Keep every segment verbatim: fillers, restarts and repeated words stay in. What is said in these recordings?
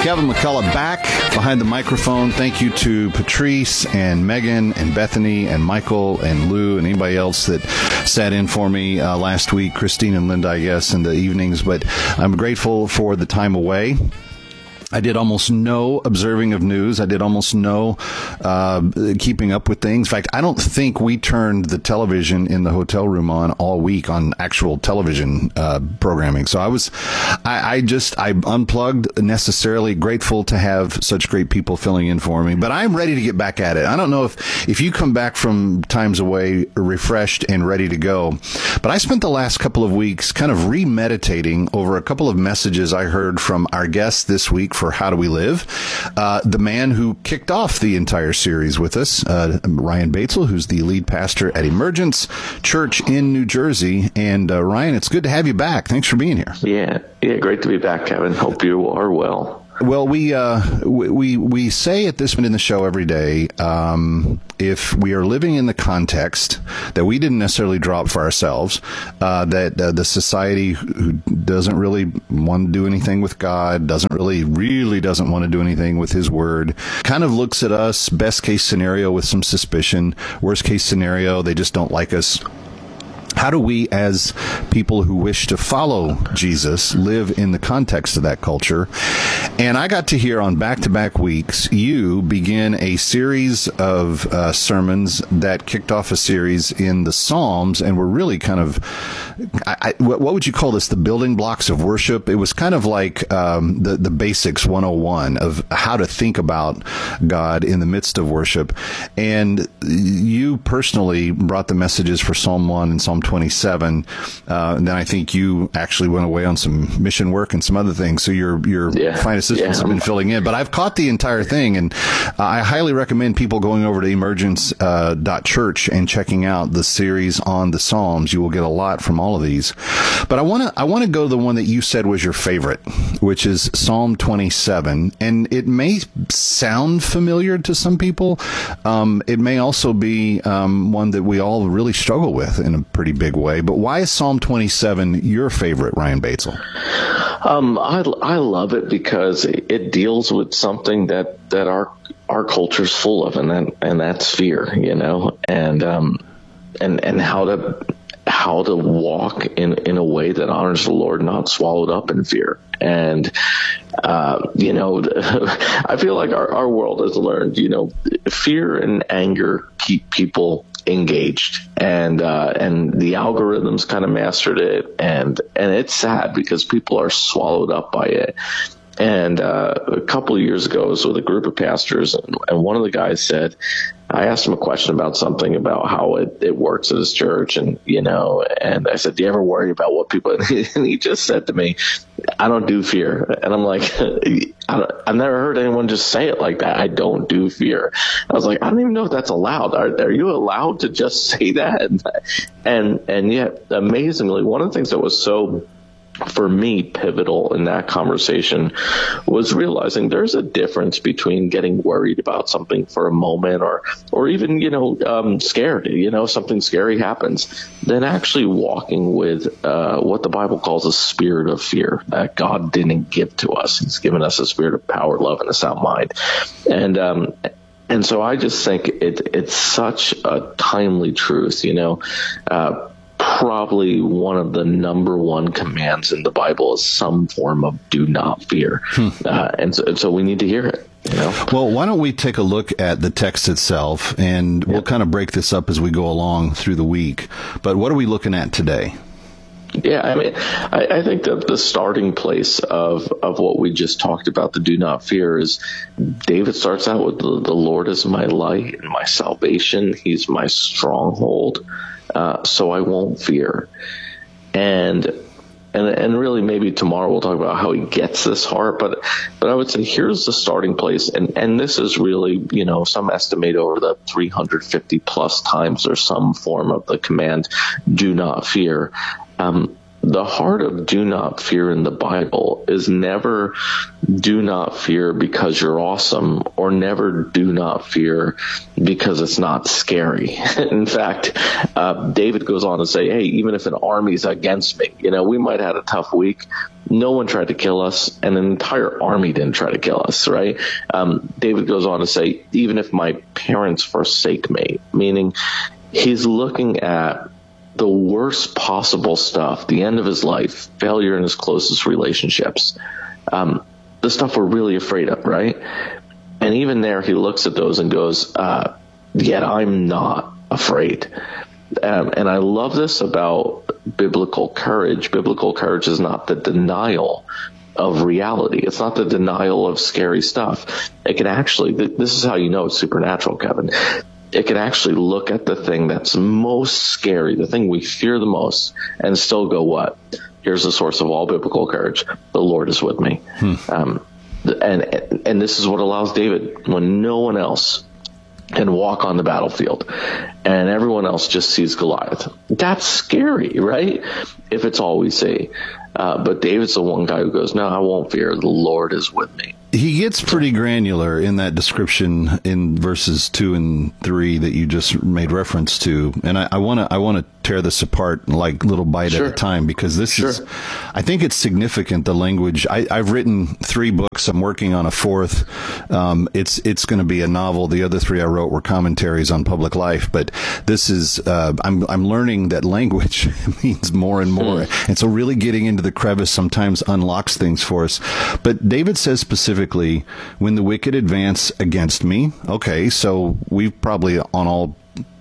Kevin McCullough back behind the microphone. Thank you to Patrice and Megan and Bethany and Michael and Lou and anybody else that sat in for me uh, last week, Christine and Linda, I guess, in the evenings. But I'm grateful for the time away. I did almost no observing of news. I did almost no uh, keeping up with things. In fact, I don't think we turned the television in the hotel room on all week on actual television uh, programming. So I was, I, I just, I unplugged, necessarily grateful to have such great people filling in for me. But I'm ready to get back at it. I don't know if, if you come back from times away refreshed and ready to go. But I spent the last couple of weeks kind of remeditating over a couple of messages I heard from our guests this week for How Do We Live? Uh, the man who kicked off the entire series with us, uh, Ryan Batesel, who's the lead pastor at Emergence Church in New Jersey. And uh, Ryan, it's good to have you back. Thanks for being here. Yeah, yeah, great to be back, Kevin. Hope you are well. Well, we uh, we we say at this point in the show every day, um, if we are living in the context that we didn't necessarily drop for ourselves, uh, that uh, the society who doesn't really want to do anything with God, doesn't really, really doesn't want to do anything with His Word, kind of looks at us, best case scenario with some suspicion, worst case scenario, they just don't like us. How do we, as people who wish to follow Jesus, live in the context of that culture? And I got to hear on back-to-back weeks, you begin a series of uh, sermons that kicked off a series in the Psalms and were really kind of, I, I, what would you call this, the building blocks of worship? It was kind of like um, the, the basics one oh one of how to think about God in the midst of worship. And you personally brought the messages for Psalm one and Psalm twenty-seven, uh, and then I think you actually went away on some mission work and some other things. So your your yeah, fine assistants yeah. have been filling in. But I've caught the entire thing, and uh, I highly recommend people going over to emergence dot church and checking out the series on the Psalms. You will get a lot from all of these. But I want to I want to go to the one that you said was your favorite, which is Psalm twenty-seven. And it may sound familiar to some people. Um, it may also be um, one that we all really struggle with in a pretty big way. But why is Psalm twenty-seven your favorite, Ryan Batesel? Um, I, I love it because it deals with something that, that our our culture's full of, and that and that's fear, you know, and um, and and how to how to walk in, in a way that honors the Lord, not swallowed up in fear. And uh, you know, I feel like our, our world has learned, you know, fear and anger keep people engaged, and uh, and the algorithms kind of mastered it, and and it's sad because people are swallowed up by it. And uh, a couple of years ago, I was with a group of pastors, and, and one of the guys said, I asked him a question about something about how it, it works at his church, and you know, and I said, do you ever worry about what people? And he just said to me, I don't do fear. And I'm like, I don't, I've never heard anyone just say it like that. I don't do fear. I was like, I don't even know if that's allowed. Are, are you allowed to just say that? And and yet, amazingly, one of the things that was so, for me, pivotal in that conversation was realizing there's a difference between getting worried about something for a moment, or or even, you know, um, scared, you know, something scary happens, than actually walking with uh, what the Bible calls a spirit of fear that God didn't give to us. He's given us a spirit of power, love, and a sound mind. And um, and so I just think it, it's such a timely truth, you know. Uh, Probably one of the number one commands in the Bible is some form of do not fear. Hmm. Uh, and, so, and so we need to hear it. You know? Well, why don't we take a look at the text itself, and we'll yep. kind of break this up as we go along through the week. But what are we looking at today? Yeah, I mean, I, I think that the starting place of, of what we just talked about, the do not fear, is David starts out with the, the Lord is my light and my salvation. He's my stronghold. Uh, so I won't fear. And, and, and really maybe tomorrow we'll talk about how he gets this heart, but, but I would say here's the starting place. And, and this is really, you know, some estimate over the three hundred fifty plus times there's some form of the command, do not fear. Um, the heart of do not fear in the Bible is never do not fear because you're awesome, or never do not fear because it's not scary. In fact, uh, David goes on to say, hey, even if an army's against me, you know, we might have had a tough week. No one tried to kill us, and an entire army didn't try to kill us, right? Um, David goes on to say, even if my parents forsake me, meaning he's looking at the worst possible stuff, the end of his life, failure in his closest relationships, um, the stuff we're really afraid of, right? And even there, he looks at those and goes, uh, yet I'm not afraid. Um, and I love this about biblical courage. Biblical courage is not the denial of reality. It's not the denial of scary stuff. It can actually, this is how you know it's supernatural, Kevin. It can actually look at the thing that's most scary, the thing we fear the most, and still go, what? Here's the source of all biblical courage. The Lord is with me. Hmm. Um, and, and this is what allows David, when no one else can walk on the battlefield and everyone else just sees Goliath. That's scary, right? If it's all we see. Uh, but David's the one guy who goes, no, I won't fear. The Lord is with me. He gets pretty granular in that description in verses two and three that you just made reference to. And I want to I want to tear this apart like little bite sure. at a time, because this sure. is, I think it's significant, the language. I, I've written three books. I'm working on a fourth. Um, it's it's going to be a novel. The other three I wrote were commentaries on public life. But this is, uh, I'm, I'm learning that language means more and more. Hmm. And so really getting into the crevice sometimes unlocks things for us. But David says specifically, when the wicked advance against me. Okay, so we've probably on all,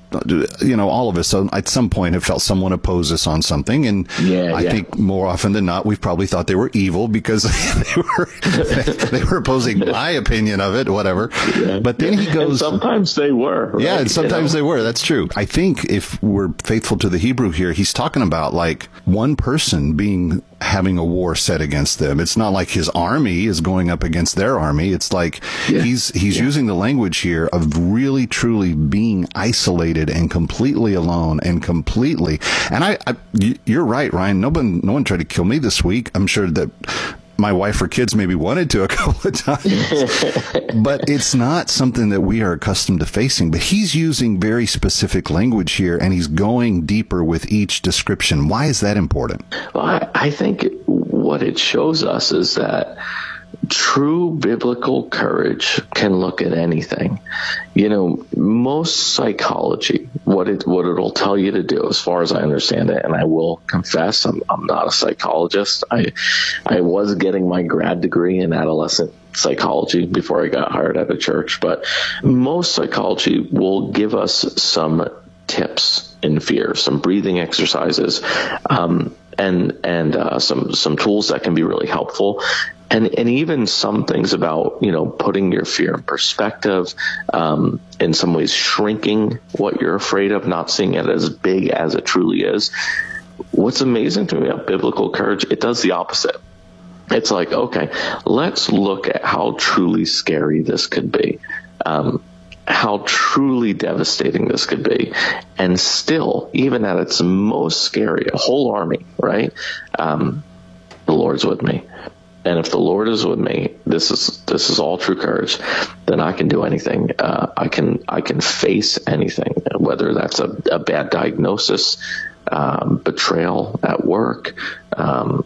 you know, all of us at some point have felt someone oppose us on something. And yeah, I yeah. think more often than not, we've probably thought they were evil because they were they were opposing my opinion of it, whatever. Yeah. But then he goes, and sometimes they were. Right? Yeah, and sometimes you know? they were. That's true. I think if we're faithful to the Hebrew here, he's talking about like one person being having a war set against them. It's not like his army is going up against their army. It's like yeah. he's he's yeah. using the language here of really truly being isolated and completely alone and completely. And I, I you're right, Ryan. No one no one tried to kill me this week. I'm sure that my wife or kids maybe wanted to a couple of times, but it's not something that we are accustomed to facing. But he's using very specific language here, and he's going deeper with each description. Why is that important? Well, I, I think what it shows us is that true biblical courage can look at anything. You know, most psychology, what it what it'll tell you to do, as far as I understand it, and I will confess, I'm I'm not a psychologist. I I was getting my grad degree in adolescent psychology before I got hired at a church, but most psychology will give us some tips in fear, some breathing exercises, um, and and uh, some some tools that can be really helpful. And and even some things about, you know, putting your fear in perspective, um, in some ways shrinking what you're afraid of, not seeing it as big as it truly is. What's amazing to me about biblical courage, it does the opposite. It's like, okay, let's look at how truly scary this could be, um, how truly devastating this could be. And still, even at its most scary, a whole army, right? Um, the Lord's with me. And if the Lord is with me, this is this is all true courage. Then I can do anything. Uh, I can I can face anything, whether that's a, a bad diagnosis, um, betrayal at work, um,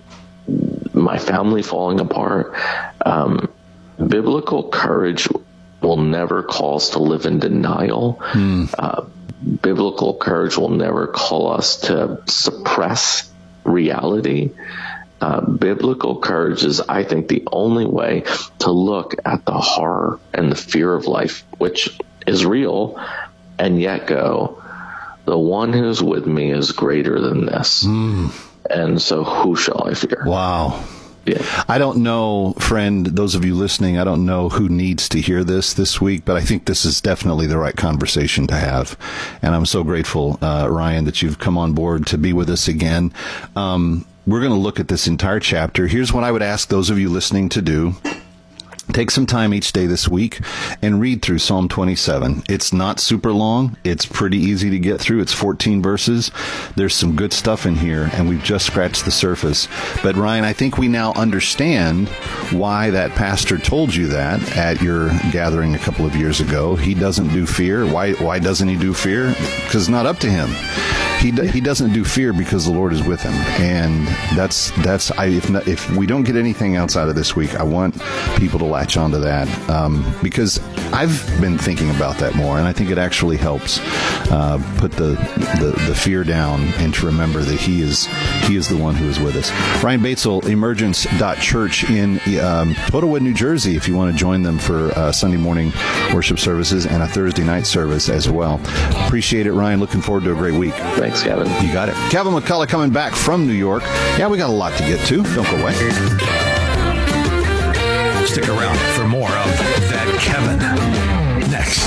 my family falling apart. Um, biblical courage will never call us to live in denial. Mm. Uh, biblical courage will never call us to suppress reality. Uh, biblical courage is, I think, the only way to look at the horror and the fear of life, which is real, and yet go, the one who's with me is greater than this. Mm. And so who shall I fear? Wow. Yeah. I don't know, friend, those of you listening, I don't know who needs to hear this this week, but I think this is definitely the right conversation to have. And I'm so grateful, uh, Ryan, that you've come on board to be with us again. Um, We're going to look at this entire chapter. Here's what I would ask those of you listening to do. Take some time each day this week and read through Psalm twenty-seven. It's not super long. It's pretty easy to get through. It's fourteen verses. There's some good stuff in here, and we've just scratched the surface. But Ryan, I think we now understand why that pastor told you that at your gathering a couple of years ago. He doesn't do fear. Why, why doesn't he do fear? Because it's not up to him. He he doesn't do fear because the Lord is with him, and that's that's I if not, if we don't get anything else out of this week, I want people to latch onto that um, because I've been thinking about that more, and I think it actually helps uh, put the, the the fear down and to remember that He is He is the one who is with us. Ryan Batesel, Emergence dot Church in um, Totowa, New Jersey. If you want to join them for uh, Sunday morning worship services and a Thursday night service as well. Appreciate it, Ryan. Looking forward to a great week. Thanks, Kevin. You got it. Kevin McCullough coming back from New York. Yeah, we got a lot to get to. Don't go away. Stick around for more of That Kevin next.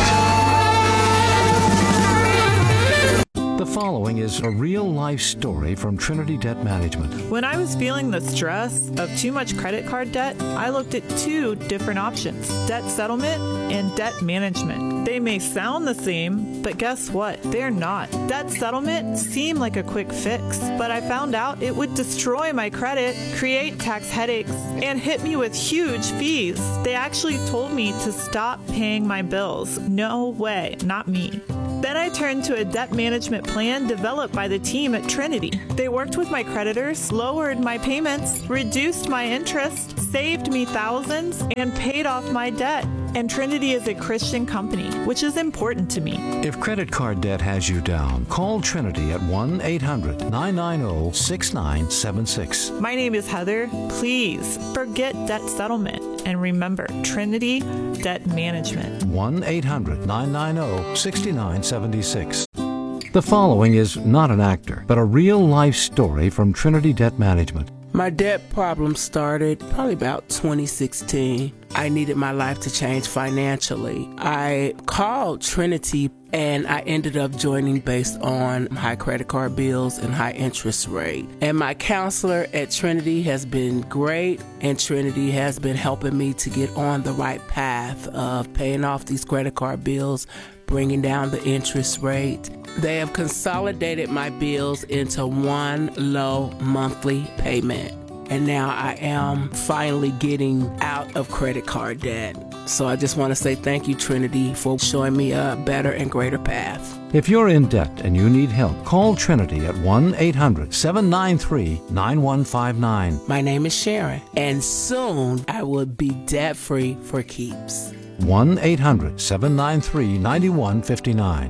The following is a real-life story from Trinity Debt Management. When I was feeling the stress of too much credit card debt, I looked at two different options, debt settlement and debt management. They may sound the same, but guess what? They're not. Debt settlement seemed like a quick fix, but I found out it would destroy my credit, create tax headaches, and hit me with huge fees. They actually told me to stop paying my bills. No way, not me. Then I turned to a debt management plan developed by the team at Trinity. They worked with my creditors, lowered my payments, reduced my interest, saved me thousands, and paid off my debt. And Trinity is a Christian company, which is important to me. If credit card debt has you down, call Trinity at one eight hundred nine nine zero six nine seven six. My name is Heather. Please forget debt settlement and remember Trinity Debt Management. one eight hundred nine nine zero six nine seven six. The following is not an actor, but a real-life story from Trinity Debt Management. My debt problem started probably about twenty sixteen. I needed my life to change financially. I called Trinity and I ended up joining based on high credit card bills and high interest rate. And my counselor at Trinity has been great, and Trinity has been helping me to get on the right path of paying off these credit card bills, bringing down the interest rate. They have consolidated my bills into one low monthly payment. And now I am finally getting out of credit card debt. So I just want to say thank you, Trinity, for showing me a better and greater path. If you're in debt and you need help, call Trinity at one eight hundred seven nine three nine one five nine. My name is Sharon, and soon I will be debt-free for keeps. one eight hundred seven nine three nine one five nine.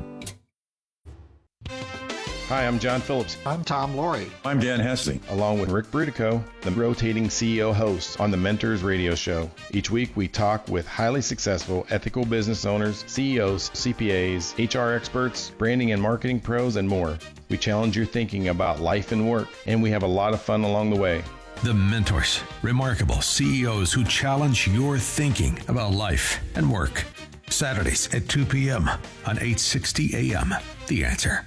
Hi, I'm John Phillips. I'm Tom Laurie. I'm Dan Hesse, along with Rick Brutico, the rotating C E O hosts on the Mentors Radio Show. Each week, we talk with highly successful ethical business owners, C E Os, C P As, H R experts, branding and marketing pros, and more. We challenge your thinking about life and work, and we have a lot of fun along the way. The Mentors, remarkable C E Os who challenge your thinking about life and work. Saturdays at two p.m. on eight sixty a.m. The Answer.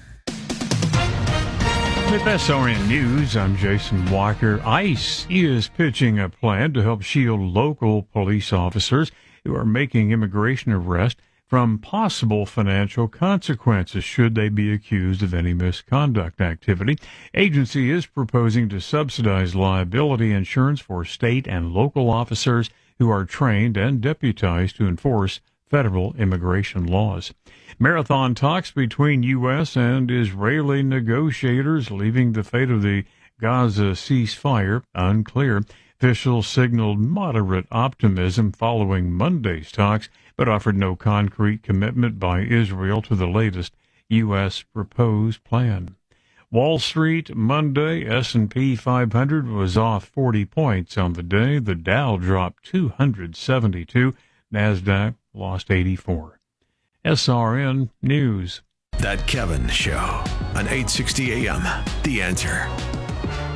With S R N News, I'm Jason Walker. ICE is pitching a plan to help shield local police officers who are making immigration arrests from possible financial consequences should they be accused of any misconduct activity. Agency is proposing to subsidize liability insurance for state and local officers who are trained and deputized to enforce federal immigration laws. Marathon talks between U S and Israeli negotiators, leaving the fate of the Gaza ceasefire unclear. Officials signaled moderate optimism following Monday's talks, but offered no concrete commitment by Israel to the latest U S proposed plan. Wall Street Monday, S and P five hundred was off forty points on the day. The Dow dropped two hundred seventy-two. NASDAQ lost eighty-four. S R N News. That Kevin Show on eight sixty a.m. The Answer.